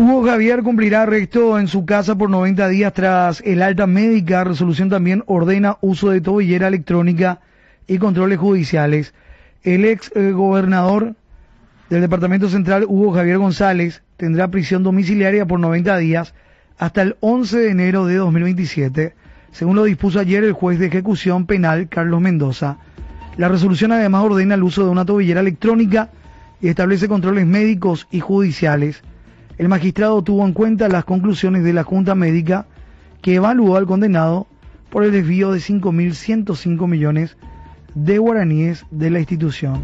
Hugo Javier cumplirá arresto en su casa por 90 días tras el alta médica. Resolución también ordena uso de tobillera electrónica y controles judiciales. El ex gobernador del Departamento Central, Hugo Javier González, tendrá prisión domiciliaria por 90 días hasta el 11 de enero de 2027, según lo dispuso ayer el juez de ejecución penal, Carlos Mendoza. La resolución además ordena el uso de una tobillera electrónica y establece controles médicos y judiciales. El magistrado tuvo en cuenta las conclusiones de la Junta Médica, que evaluó al condenado por el desvío de 5.105 millones de guaraníes de la institución.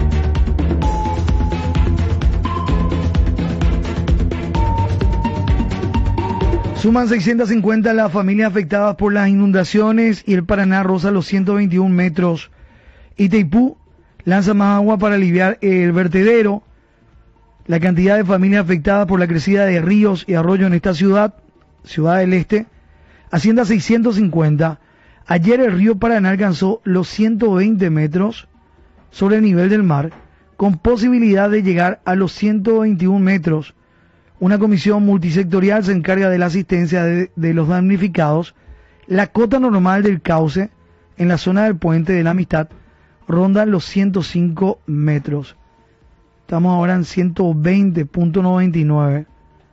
Suman 650 las familias afectadas por las inundaciones y el Paraná roza los 121 metros. Itaipú lanza más agua para aliviar el vertedero. La cantidad de familias afectadas por la crecida de ríos y arroyos en esta ciudad del Este, asciende a 650. Ayer el río Paraná alcanzó los 120 metros sobre el nivel del mar, con posibilidad de llegar a los 121 metros. Una comisión multisectorial se encarga de la asistencia de los damnificados. La cota normal del cauce en la zona del Puente de la Amistad ronda los 105 metros. Estamos ahora en 120.99.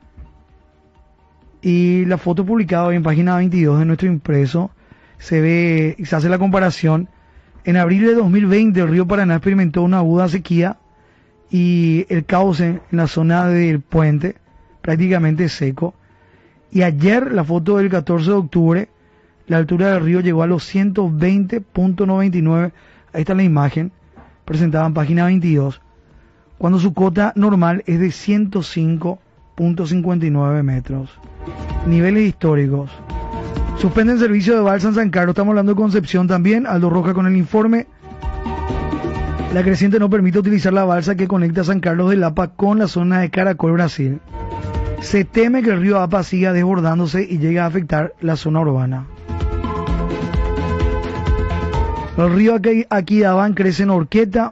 Y la foto publicada hoy en página 22 de nuestro impreso se ve y se hace la comparación. En abril de 2020 el río Paraná experimentó una aguda sequía y el cauce en la zona del puente prácticamente seco. Y ayer, la foto del 14 de octubre, la altura del río llegó a los 120.99. Ahí está la imagen presentada en página 22. Cuando su cota normal es de 105.59 metros. Niveles históricos. Suspenden servicio de balsa en San Carlos. Estamos hablando de Concepción también. Aldo Roja con el informe. La creciente no permite utilizar la balsa que conecta San Carlos del Apa con la zona de Caracol, Brasil. Se teme que el río Apa siga desbordándose y llegue a afectar la zona urbana. El río Aquidabán crece en Horqueta.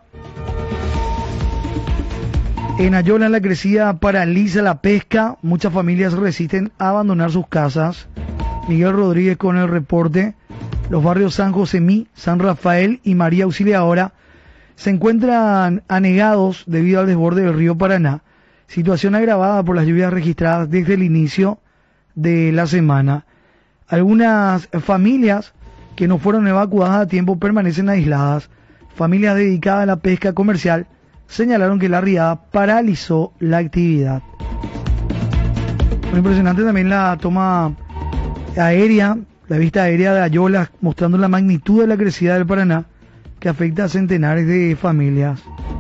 En Ayola la crecida paraliza la pesca. Muchas familias resisten a abandonar sus casas. Miguel Rodríguez con el reporte. Los barrios San Josemí, San Rafael y María Auxiliadora se encuentran anegados debido al desborde del río Paraná. Situación agravada por las lluvias registradas desde el inicio de la semana. Algunas familias que no fueron evacuadas a tiempo permanecen aisladas. Familias dedicadas a la pesca comercial señalaron que la riada paralizó la actividad. Muy impresionante también la toma aérea, la vista aérea de Ayola, mostrando la magnitud de la crecida del Paraná que afecta a centenares de familias.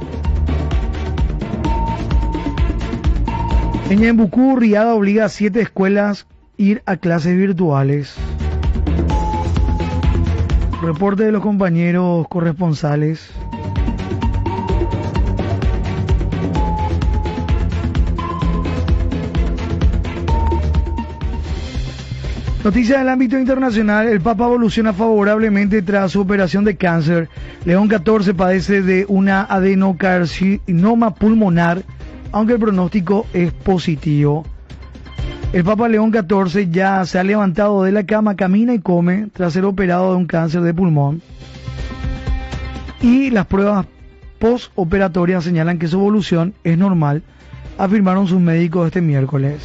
En Ñembucú, riada obliga a 7 escuelas a ir a clases virtuales. Reporte de los compañeros corresponsales. Noticia del ámbito internacional, el Papa evoluciona favorablemente tras su operación de cáncer. León XIV padece de una adenocarcinoma pulmonar, aunque el pronóstico es positivo. El Papa León XIV ya se ha levantado de la cama, camina y come tras ser operado de un cáncer de pulmón. Y las pruebas postoperatorias señalan que su evolución es normal, afirmaron sus médicos este miércoles.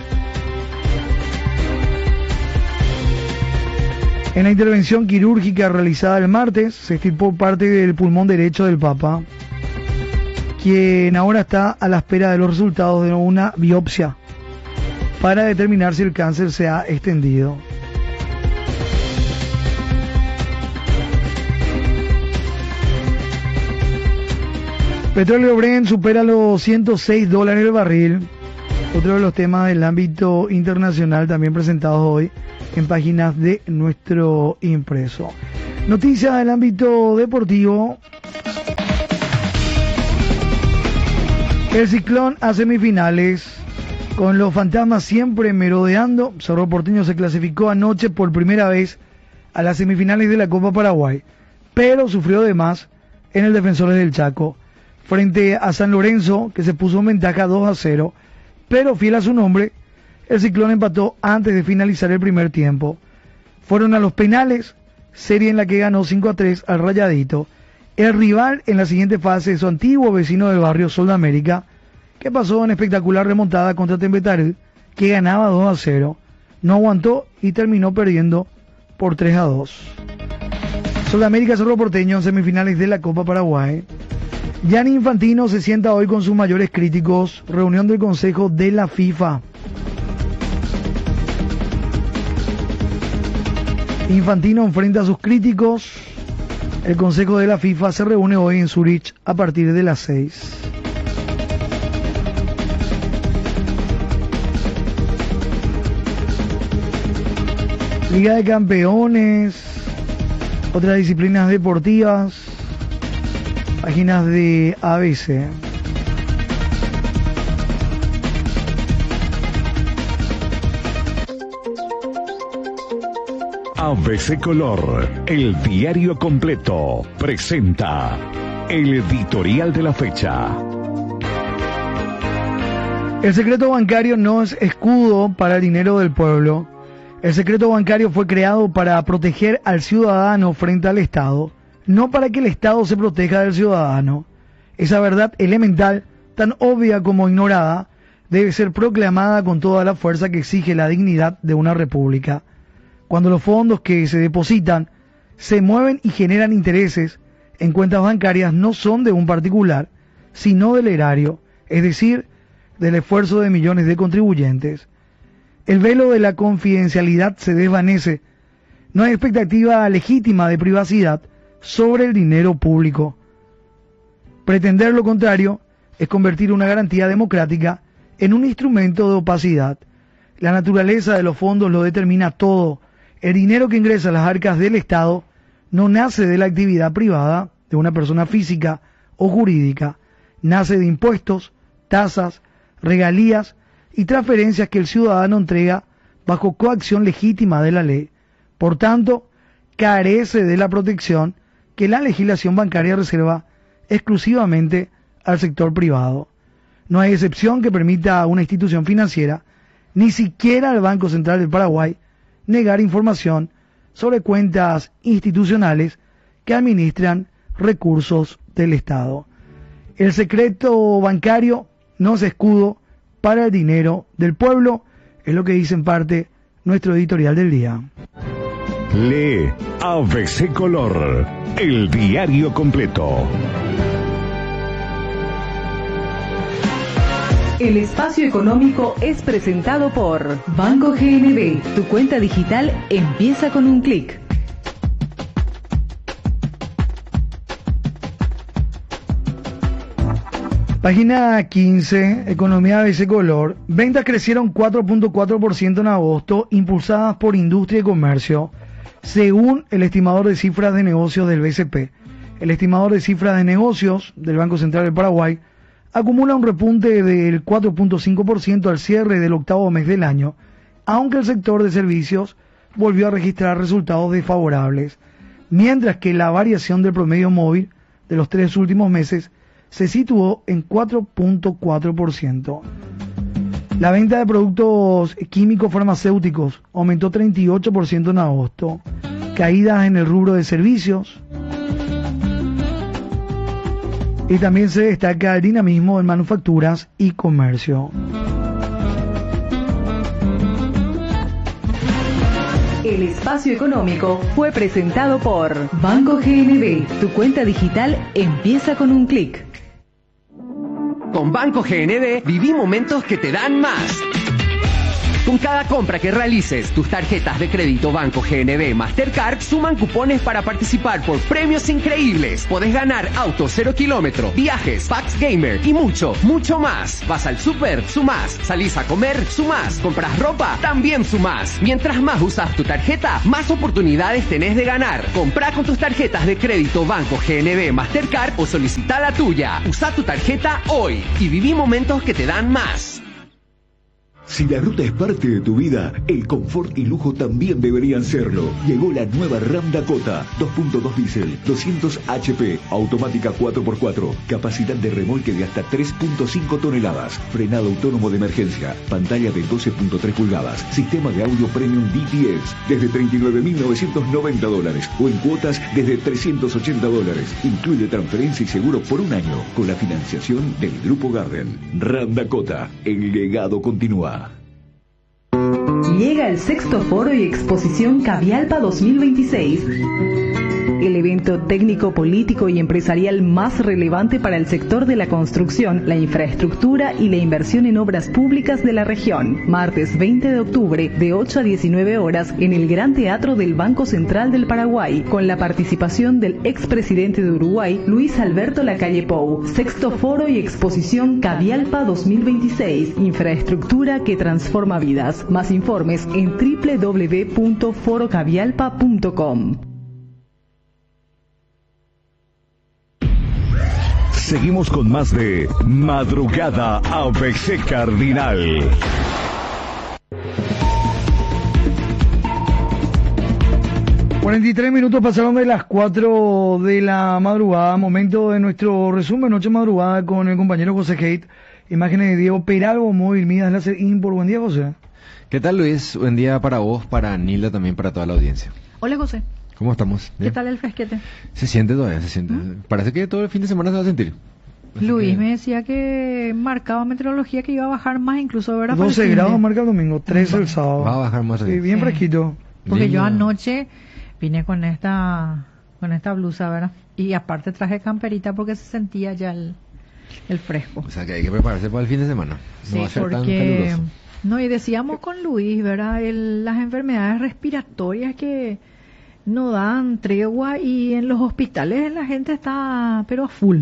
En la intervención quirúrgica realizada el martes, se extirpó parte del pulmón derecho del Papa, quien ahora está a la espera de los resultados de una biopsia para determinar si el cáncer se ha extendido. Petróleo Brent supera los $106 el barril. Otro de los temas del ámbito internacional también presentados hoy en páginas de nuestro impreso. Noticias del ámbito deportivo. El Ciclón a semifinales. Con los fantasmas siempre merodeando, Cerro Porteño se clasificó anoche por primera vez a las semifinales de la Copa Paraguay, pero sufrió de más en el Defensores del Chaco, frente a San Lorenzo, que se puso en ventaja 2-0, pero fiel a su nombre, el Ciclón empató antes de finalizar el primer tiempo. Fueron a los penales, serie en la que ganó 5-3 al Rayadito, el rival en la siguiente fase de su antiguo vecino del barrio Sol de América, que pasó en espectacular remontada contra Tembetarú, que ganaba 2-0, no aguantó y terminó perdiendo por 3-2. Sol de América Cerro Porteño en semifinales de la Copa Paraguay. Gianni Infantino se sienta hoy con sus mayores críticos, reunión del Consejo de la FIFA. Infantino enfrenta a sus críticos. El Consejo de la FIFA se reúne hoy en Zurich a partir de las 6. Liga de Campeones, otras disciplinas deportivas, páginas de ABC. ABC Color, el diario completo, presenta el editorial de la fecha. El secreto bancario no es escudo para el dinero del pueblo. El secreto bancario fue creado para proteger al ciudadano frente al Estado, no para que el Estado se proteja del ciudadano. Esa verdad elemental, tan obvia como ignorada, debe ser proclamada con toda la fuerza que exige la dignidad de una república. Cuando los fondos que se depositan se mueven y generan intereses en cuentas bancarias, no son de un particular, sino del erario, es decir, del esfuerzo de millones de contribuyentes. El velo de la confidencialidad se desvanece. No hay expectativa legítima de privacidad sobre el dinero público. Pretender lo contrario es convertir una garantía democrática en un instrumento de opacidad. La naturaleza de los fondos lo determina todo. El dinero que ingresa a las arcas del Estado no nace de la actividad privada de una persona física o jurídica, nace de impuestos, tasas, regalías y transferencias que el ciudadano entrega bajo coacción legítima de la ley. Por tanto, carece de la protección que la legislación bancaria reserva exclusivamente al sector privado. No hay excepción que permita a una institución financiera, ni siquiera al Banco Central del Paraguay, negar información sobre cuentas institucionales que administran recursos del Estado. El secreto bancario no es escudo para el dinero del pueblo, es lo que dice en parte nuestro editorial del día. Lee ABC Color, el diario completo. El espacio económico es presentado por Banco GNB. Tu cuenta digital empieza con un clic. Página 15, Economía ABC Color. Ventas crecieron 4.4% en agosto, impulsadas por industria y comercio, según el estimador de cifras de negocios del BCP. El estimador de cifras de negocios del Banco Central del Paraguay acumula un repunte del 4.5% al cierre del octavo mes del año, aunque el sector de servicios volvió a registrar resultados desfavorables, mientras que la variación del promedio móvil de los 3 últimos meses se situó en 4.4%. La venta de productos químicos farmacéuticos aumentó 38% en agosto, caídas en el rubro de servicios, y también se destaca el dinamismo en manufacturas y comercio. El espacio económico fue presentado por Banco GNB. Tu cuenta digital empieza con un clic. Con Banco GNB viví momentos que te dan más. Con cada compra que realices, tus tarjetas de crédito Banco GNB Mastercard suman cupones para participar por premios increíbles. Podés ganar autos 0 kilómetro, viajes, packs gamer y mucho, mucho más. Vas al súper, sumás. Salís a comer, sumás. Compras ropa, también sumás. Mientras más usas tu tarjeta, más oportunidades tenés de ganar. Comprá con tus tarjetas de crédito Banco GNB Mastercard o solicita la tuya. Usa tu tarjeta hoy y viví momentos que te dan más. Si la ruta es parte de tu vida, el confort y lujo también deberían serlo. Llegó la nueva Ram Dakota, 2.2 diésel, 200 HP, automática 4x4, capacidad de remolque de hasta 3.5 toneladas, frenado autónomo de emergencia, pantalla de 12.3 pulgadas, sistema de audio premium DTS, desde $39.990 o en cuotas desde $380. Incluye transferencia y seguro por un año con la financiación del Grupo Garden. Ram Dakota, el legado continúa. Llega el sexto foro y exposición Cavialpa 2026. El evento técnico, político y empresarial más relevante para el sector de la construcción, la infraestructura y la inversión en obras públicas de la región. Martes 20 de octubre, de 8 a 19 horas, en el Gran Teatro del Banco Central del Paraguay, con la participación del expresidente de Uruguay, Luis Alberto Lacalle Pou. Sexto foro y exposición Cavialpa 2026. Infraestructura que transforma vidas. Más informes en www.forocavialpa.com. Seguimos con más de Madrugada ABC Cardinal. ...43 pasaron de las 4 de la madrugada... ...momento de nuestro resumen Noche Madrugada... ...con el compañero José Haidt... ...imágenes de Diego Peralbo, Móvil Midas Láser Import. Buen día, José. ¿Qué tal, Luis? Buen día para vos, para Nilda, también para toda la audiencia. Hola, José. ¿Cómo estamos? ¿Bien? ¿Qué tal el fresquete? Se siente todavía, se siente. Parece que todo el fin de semana se va a sentir. Luis me decía que marcaba meteorología que iba a bajar más, incluso ¿verdad? 12 grados marca el domingo, 13 el sábado. Va a bajar más. Sí, bien fresquito. Porque Lindo. yo anoche vine con esta blusa, ¿verdad? Y aparte traje camperita porque se sentía ya el fresco. O sea que hay que prepararse para el fin de semana. No Sí, va a ser tan porque... caluroso. No, y decíamos con Luis, ¿verdad? Las enfermedades respiratorias que no dan tregua, y en los hospitales la gente está, pero a full,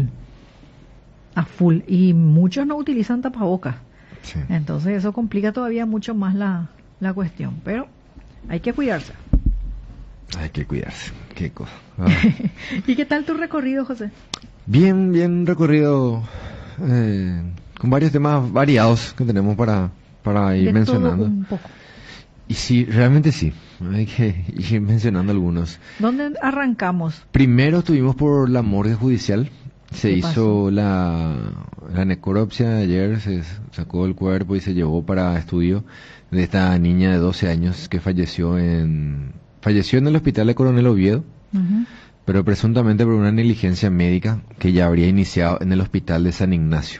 y muchos no utilizan tapabocas. Sí. Entonces eso complica todavía mucho más la cuestión, pero hay que cuidarse. Hay que cuidarse. Qué cosa. ¿Y qué tal tu recorrido, José? Bien recorrido, con varios temas variados que tenemos para ir De mencionando. todo un poco. Y sí, realmente sí. Hay que ir mencionando algunos. ¿Dónde arrancamos? Primero estuvimos por la morgue judicial. Se ¿Qué hizo pasó? la necropsia ayer, se sacó el cuerpo y se llevó para estudio de esta niña de 12 años que falleció en el hospital de Coronel Oviedo, pero presuntamente por una negligencia médica que ya habría iniciado en el hospital de San Ignacio.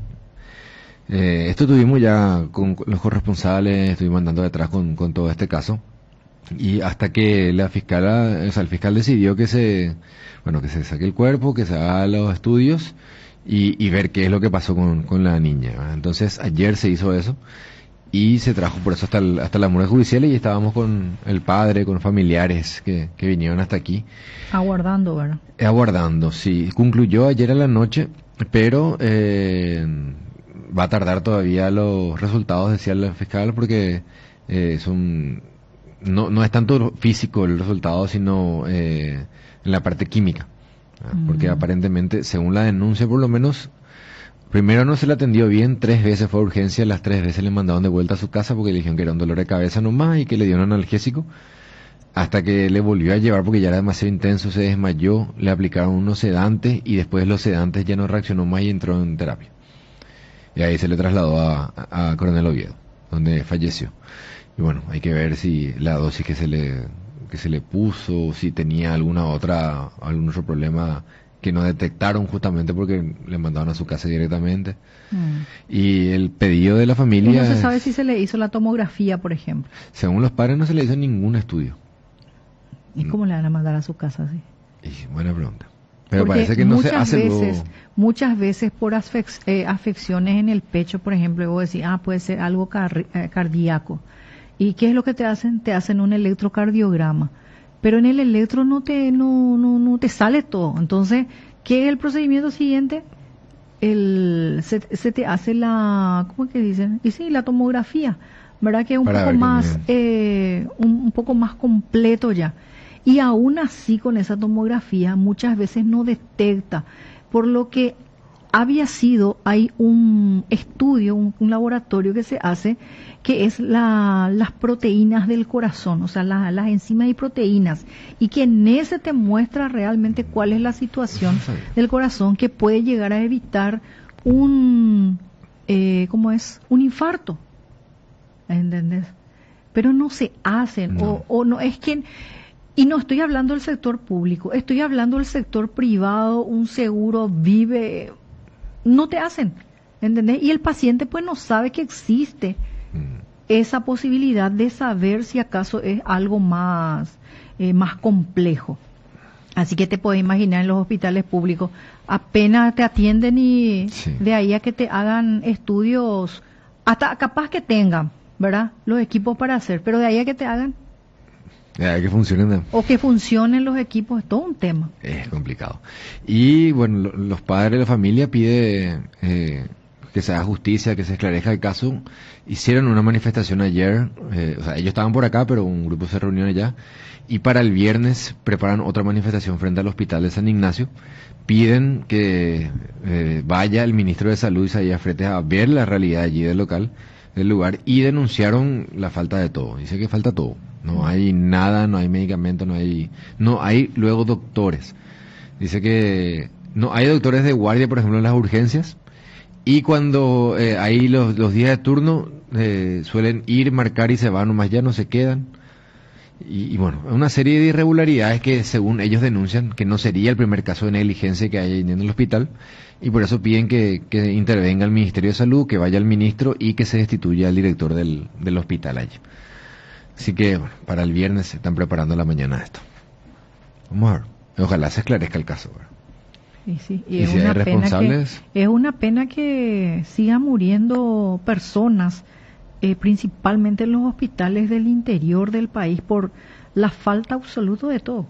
Esto tuvimos ya con los corresponsales, estuvimos andando detrás con todo este caso, y hasta que el fiscal decidió que se saque el cuerpo, que se haga los estudios y ver qué es lo que pasó con la niña, ¿verdad? Entonces ayer se hizo eso y se trajo por eso hasta la morgue judicial, y estábamos con el padre, con familiares que vinieron hasta aquí. Aguardando, ¿verdad? Aguardando, sí. Concluyó ayer a la noche, pero va a tardar todavía los resultados, decía el fiscal, porque no es tanto físico el resultado, sino en la parte química. Porque aparentemente, según la denuncia por lo menos, primero no se le atendió bien, 3 veces fue a urgencia, las 3 veces le mandaron de vuelta a su casa porque le dijeron que era un dolor de cabeza nomás y que le dieron analgésico, hasta que le volvió a llevar porque ya era demasiado intenso, se desmayó, le aplicaron unos sedantes y después los sedantes ya no reaccionó más y entró en terapia. Y ahí se le trasladó a Coronel Oviedo, donde falleció. Y bueno, hay que ver si la dosis que se le puso, si tenía algún otro problema que no detectaron justamente porque le mandaron a su casa directamente. Y el pedido de la familia... Y no se sabe si se le hizo la tomografía, por ejemplo. Según los padres no se le hizo ningún estudio. ¿Y cómo le van a mandar a su casa así? Y buena pregunta. Pero Porque parece que no se hace muchas veces por afecciones en el pecho, por ejemplo, y vos decís, puede ser algo cardíaco. ¿Y qué es lo que te hacen? Te hacen un electrocardiograma. Pero en el electro no te sale todo. Entonces, ¿qué es el procedimiento siguiente? Se te hace ¿cómo que dicen? Y sí, la tomografía, ¿verdad? Que es un poco más completo ya. Y aún así con esa tomografía muchas veces no detecta, por lo que hay un estudio, un laboratorio que se hace, que es las proteínas del corazón, o sea, las enzimas y proteínas, y que en ese te muestra realmente cuál es la situación del corazón que puede llegar a evitar un infarto, ¿entendés? Pero no se hacen, no. o no es que... Y no estoy hablando del sector público, estoy hablando del sector privado, un seguro vive, no te hacen, ¿entendés? Y el paciente pues no sabe que existe esa posibilidad de saber si acaso es algo más complejo. Así que te puedes imaginar en los hospitales públicos, apenas te atienden y de ahí a que te hagan estudios, hasta capaz que tengan, ¿verdad? Los equipos para hacer, pero de ahí a que te hagan... que funcionen. O que funcionen los equipos, es todo un tema. Es complicado. Y bueno, los padres de la familia piden que se haga justicia, que se esclarezca el caso. Hicieron una manifestación ayer, o sea, ellos estaban por acá, pero un grupo se reunió allá. Y para el viernes preparan otra manifestación frente al hospital de San Ignacio. Piden que vaya el ministro de Salud, Isaías Fretes, a ver la realidad allí del lugar, y denunciaron la falta de todo. Dice que falta todo. No hay nada, no hay medicamentos, no hay luego doctores. Dice que no hay doctores de guardia, por ejemplo, en las urgencias. Y cuando hay los días de turno, suelen ir, marcar y se van, nomás ya no se quedan. Y bueno, una serie de irregularidades que según ellos denuncian que no sería el primer caso de negligencia que hay en el hospital, y por eso piden que intervenga el Ministerio de Salud, que vaya el ministro y que se destituya al director del hospital allí. Así que bueno, para el viernes se están preparando la mañana esto. Vamos a ver, ojalá se esclarezca el caso, ¿verdad? Sí. Y es una responsables... es una pena que sigan muriendo personas, principalmente en los hospitales del interior del país, por la falta absoluta de todo,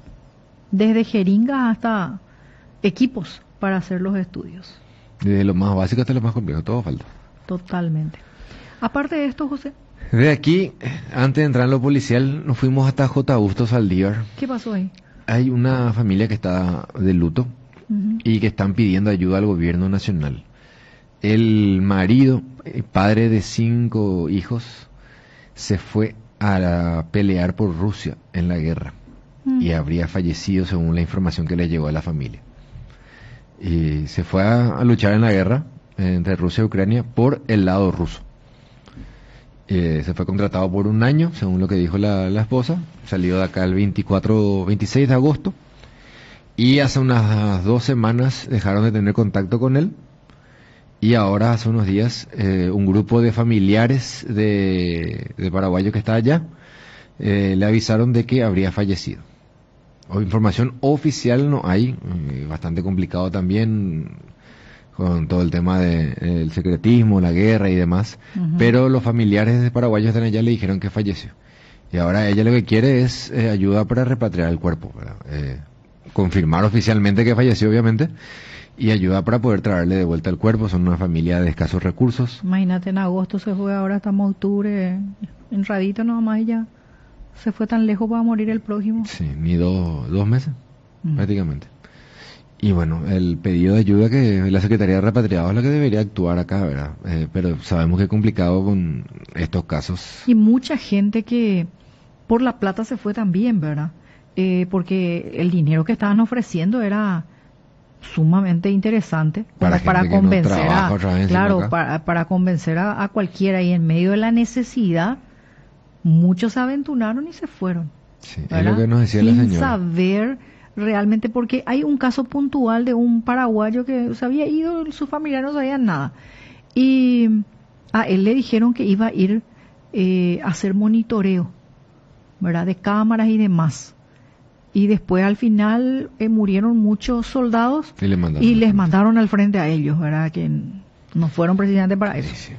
desde jeringas hasta equipos para hacer los estudios. Desde lo más básico hasta lo más complejo, todo falta. Totalmente. Aparte de esto, José, de aquí, antes de entrar en lo policial, nos fuimos hasta J. Augusto Saldívar. ¿Qué pasó ahí? Hay una familia que está de luto y que están pidiendo ayuda al gobierno nacional. El marido, padre de 5 hijos, se fue a pelear por Rusia en la guerra y habría fallecido según la información que le llegó a la familia. Y se fue a luchar en la guerra entre Rusia y Ucrania por el lado ruso. Se fue contratado por 1 año, según lo que dijo la esposa. Salió de acá el 26 de agosto. Y hace unas 2 semanas dejaron de tener contacto con él. Y ahora, hace unos días, un grupo de familiares de paraguayos que está allá, le avisaron de que habría fallecido. Información oficial no hay, bastante complicado también, con todo el tema del secretismo, la guerra y demás, pero los familiares de paraguayos están allá, le dijeron que falleció. Y ahora ella lo que quiere es ayuda para repatriar el cuerpo, confirmar oficialmente que falleció, obviamente, y ayuda para poder traerle de vuelta el cuerpo. Son una familia de escasos recursos. Imagínate, en agosto se fue, ahora estamos en octubre, en radito nomás, y ya se fue tan lejos para morir el prójimo. Sí, ni 2 meses, prácticamente. Y bueno, el pedido de ayuda que la Secretaría de Repatriados es la que debería actuar acá, ¿verdad? Pero sabemos que es complicado con estos casos. Y mucha gente que por la plata se fue también, ¿verdad? Porque el dinero que estaban ofreciendo era sumamente interesante para convencer para convencer a cualquiera, y en medio de la necesidad muchos se aventunaron y se fueron. Sí, es lo que nos decía la señora. Sin saber realmente, porque hay un caso puntual de un paraguayo que se había ido, sus familiares no sabían nada, y a él le dijeron que iba a ir a hacer monitoreo, ¿verdad?, de cámaras y demás, y después al final murieron muchos soldados y les mandaron al frente a ellos, ¿verdad?, que no fueron precisamente para eso. Sí.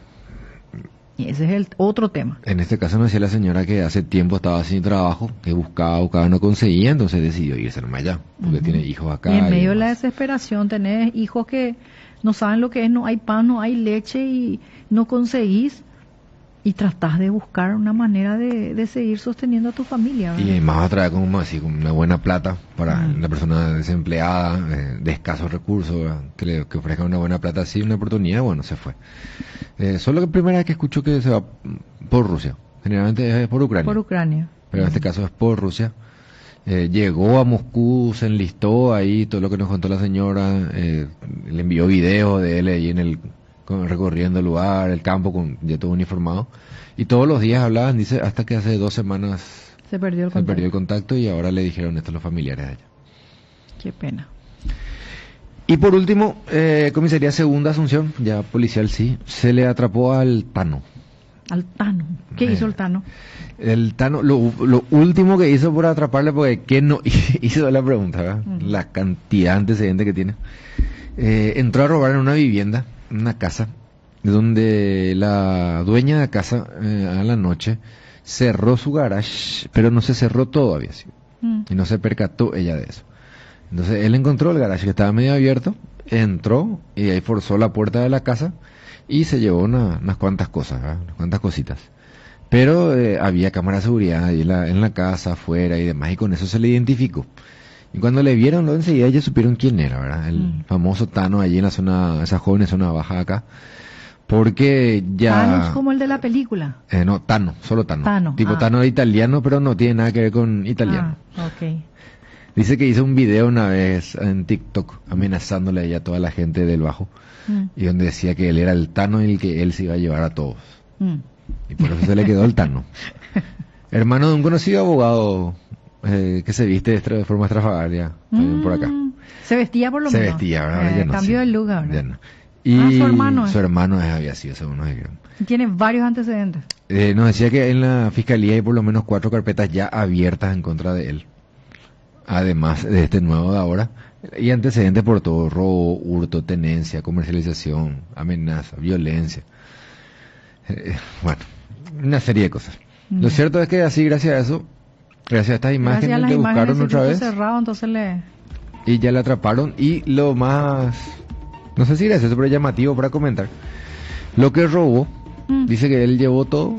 Y ese es el otro tema. En este caso nos decía la señora que hace tiempo estaba sin trabajo, que buscaba, no conseguía, entonces decidió irse nomás allá, porque tiene hijos acá. Y en medio de la desesperación, tenés hijos que no saben lo que es, no hay pan, no hay leche y no conseguís. y tratás de buscar una manera de seguir sosteniendo a tu familia, ¿verdad? Y más otra vez como así, con una buena plata para la persona desempleada, de escasos recursos, ¿verdad? Que ofrezca una buena plata así, una oportunidad, bueno, se fue. Solo que primera vez que escucho que se va por Rusia, generalmente es por Ucrania. Por Ucrania. Pero en este caso es por Rusia. Llegó a Moscú, se enlistó ahí, todo lo que nos contó la señora, le envió videos de él ahí recorriendo el lugar, el campo, ya todo uniformado. Y todos los días hablaban, dice, hasta que hace 2 semanas se perdió el contacto y ahora le dijeron esto a los familiares de allá. Qué pena. Y por último, comisaría segunda Asunción, ya policial sí, se le atrapó al Tano. Al Tano. ¿Qué hizo el Tano? El Tano, lo último que hizo por atraparle, porque ¿quién no hizo la pregunta, ¿verdad? La cantidad de antecedentes que tiene. Entró a robar en una vivienda, una casa, donde la dueña de la casa a la noche cerró su garage, pero no se cerró todavía, ¿sí? Y no se percató ella de eso. Entonces él encontró el garage que estaba medio abierto, entró y ahí forzó la puerta de la casa y se llevó unas cuantas cosas, ¿verdad? Unas cuantas cositas. Pero había cámara de seguridad ahí en la casa, afuera y demás, y con eso se le identificó. Y cuando le vieron, enseguida ellos supieron quién era, ¿verdad? El famoso Tano allí en la zona, esa joven zona baja acá. Porque ya... Tano es como el de la película. No, Tano, solo Tano. Tipo Tano de italiano, pero no tiene nada que ver con italiano. Ok. Dice que hizo un video una vez en TikTok amenazándole a ella a toda la gente del Bajo. Y donde decía que él era el Tano y el que él se iba a llevar a todos. Y por eso se le quedó el Tano. Hermano de un conocido abogado que se viste de forma extravagante por acá. ¿Se vestía por lo menos? Se vestía, ¿verdad? Ya no, cambió sí, el look ahora. Ya no. Y su hermano. Su hermano había sido, según nos dijeron. Tiene varios antecedentes. Nos decía que en la fiscalía hay por lo menos 4 carpetas ya abiertas en contra de él. Además de este nuevo de ahora. Y antecedentes por todo: robo, hurto, tenencia, comercialización, amenaza, violencia. Bueno, una serie de cosas. Lo cierto es que así, gracias a eso, gracias a estas imágenes que buscaron otra vez, cerrado, entonces y ya le atraparon. Y lo más, no sé si era eso, pero llamativo para comentar, lo que robó, dice que él llevó todo,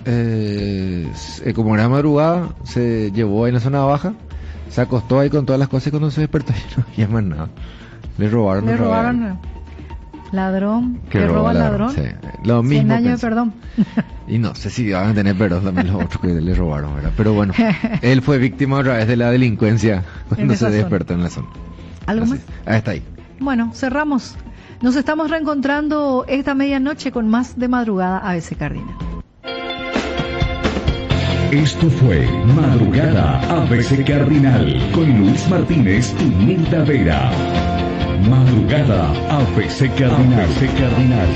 como era madrugada, se llevó ahí en la zona baja, se acostó ahí con todas las cosas y cuando se despertó no había más nada. Le robaron. Ladrón, que roba ladrón. Sí. Lo mismo. 100 años de perdón. Y no sé si van a tener perdón también los otros que le robaron, ¿verdad? Pero bueno, él fue víctima otra vez de la delincuencia cuando se despertó en la zona. ¿Algo más? Está ahí. Bueno, cerramos. Nos estamos reencontrando esta medianoche con más de Madrugada ABC Cardinal. Esto fue Madrugada ABC Cardinal con Luis Martínez y Nilda Vera. Madrugada ABC Cardinal. ABC Cardinal.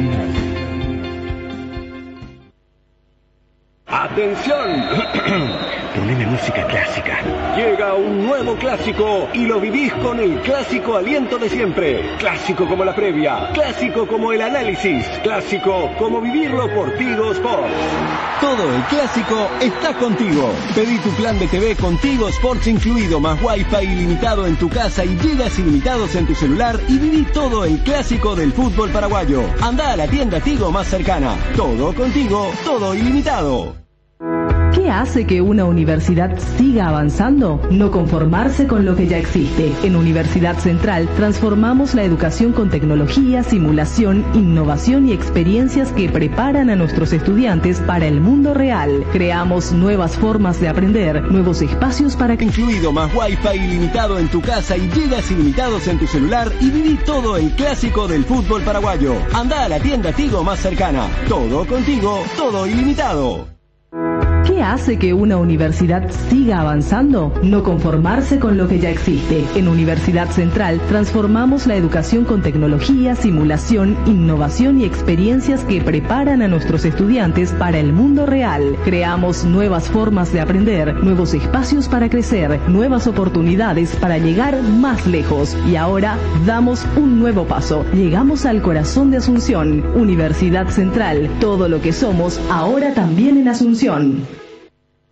¡Atención! Poneme música clásica. Llega un nuevo clásico y lo vivís con el clásico aliento de siempre. Clásico como la previa, clásico como el análisis, clásico como vivirlo por Tigo Sports. Todo el clásico está contigo. Pedí tu plan de TV con Tigo Sports incluido, más Wi-Fi ilimitado en tu casa y gigas ilimitados en tu celular y viví todo el clásico del fútbol paraguayo. Anda a la tienda Tigo más cercana. Todo contigo, todo ilimitado. ¿Qué hace que una universidad siga avanzando? No conformarse con lo que ya existe. En Universidad Central transformamos la educación con tecnología, simulación, innovación y experiencias que preparan a nuestros estudiantes para el mundo real. Creamos nuevas formas de aprender, nuevos espacios para que... Incluido más Wi-Fi ilimitado en tu casa y gigas ilimitados en tu celular y viví todo el clásico del fútbol paraguayo. Anda a la tienda Tigo más cercana. Todo contigo, todo ilimitado. ¿Qué hace que una universidad siga avanzando? No conformarse con lo que ya existe. En Universidad Central transformamos la educación con tecnología, simulación, innovación y experiencias que preparan a nuestros estudiantes para el mundo real. Creamos nuevas formas de aprender, nuevos espacios para crecer, nuevas oportunidades para llegar más lejos. Y ahora damos un nuevo paso. Llegamos al corazón de Asunción. Universidad Central, todo lo que somos, ahora también en Asunción.